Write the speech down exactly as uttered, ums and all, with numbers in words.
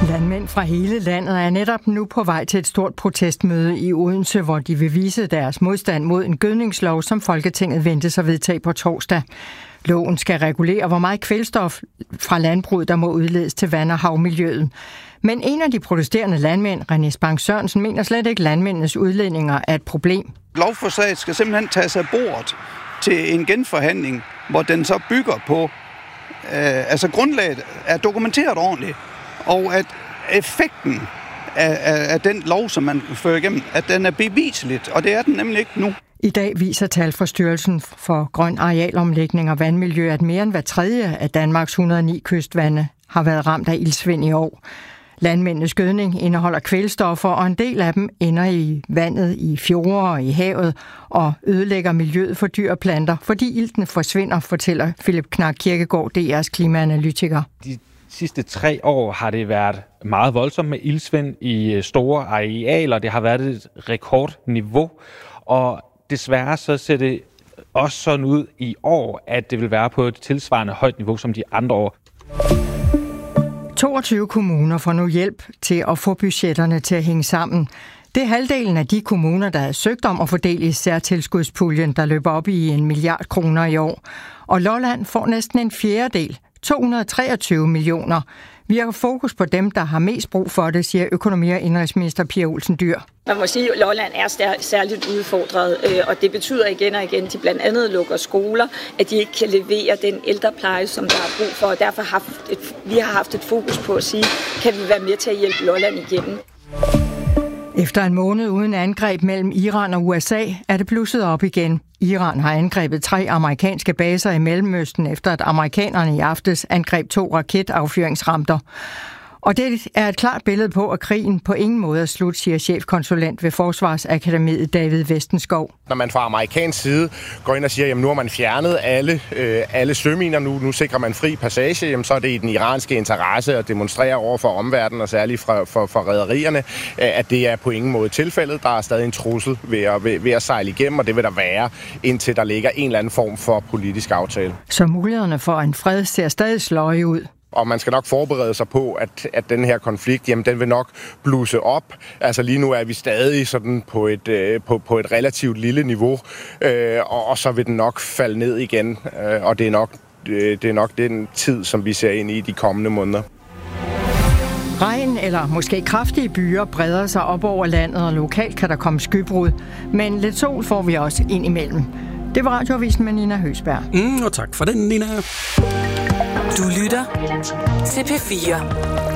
Landmænd fra hele landet er netop nu på vej til et stort protestmøde i Odense, hvor de vil vise deres modstand mod en gødningslov, som Folketinget ventes at vedtage på torsdag. Loven skal regulere, hvor meget kvælstof fra landbruget, der må udledes til vand- og havmiljøet. Men en af de protesterende landmænd, René Spang Sørensen, mener slet ikke, at landmændenes udledninger er et problem. Lovforslaget skal simpelthen tages af bordet til en genforhandling, hvor den så bygger på, øh, altså grundlaget er dokumenteret ordentligt, og at effekten af, af, af den lov, som man fører igennem, at den er beviseligt, og det er den nemlig ikke nu. I dag viser tal fra Styrelsen for Grøn Arealomlægning og Vandmiljø, at mere end hver tredje af Danmarks et hundrede og ni kystvande har været ramt af iltsvind i år. Landmændenes gødning indeholder kvælstoffer, og en del af dem ender i vandet, i fjorde og i havet, og ødelægger miljøet for dyr og planter, fordi iltene forsvinder, fortæller Philip Knark Kirkegaard, D R's klimaanalytiker. De sidste tre år har det været meget voldsomt med iltsvind i store arealer. Det har været et rekordniveau, og desværre så ser det også sådan ud i år, at det vil være på et tilsvarende højt niveau som de andre år. toogtyve kommuner får nu hjælp til at få budgetterne til at hænge sammen. Det er halvdelen af de kommuner, der har søgt om at fordele i særtilskudspuljen, der løber op i en milliard kroner i år. Og Lolland får næsten en fjerdedel, to hundrede og treogtyve millioner. Vi har fokus på dem, der har mest brug for det, siger økonomi- og indenrigsminister Pia Olsen Dyhr. Man må sige, at Lolland er særligt udfordret, og det betyder igen og igen, at de blandt andet lukker skoler, at de ikke kan levere den ældrepleje, som der er brug for. Og derfor har et, vi har haft et fokus på at sige, kan vi være med til at hjælpe Lolland igennem. Efter en måned uden angreb mellem Iran og U S A er det blusset op igen. Iran har angrebet tre amerikanske baser i Mellemøsten, efter at amerikanerne i aftes angreb to raketaffyringsramper. Og det er et klart billede på, at krigen på ingen måde er slut, siger chefkonsulent ved Forsvarsakademiet David Vestenskov. Når man fra amerikansk side går ind og siger, at nu har man fjernet alle, øh, alle søminer, nu, nu sikrer man fri passage, jamen, så er det i den iranske interesse at demonstrere over for omverdenen, og særligt for, for, for rederierne, at det er på ingen måde tilfældet. Der er stadig en trussel ved at, ved, ved at sejle igennem, og det vil der være, indtil der ligger en eller anden form for politisk aftale. Så mulighederne for en fred ser stadig sløje ud. Og man skal nok forberede sig på, at, at den her konflikt, jamen, den vil nok blusse op. Altså lige nu er vi stadig sådan på et, øh, på, på et relativt lille niveau, øh, og, og så vil den nok falde ned igen. Øh, og det er, nok, øh, det er nok den tid, som vi ser ind i de kommende måneder. Regn eller måske kraftige byer breder sig op over landet, og lokalt kan der komme skybrud. Men lidt sol får vi også ind imellem. Det var Radioavisen med Nina Høsberg. Mm, og tak for den, Nina. Du lytter til P fire.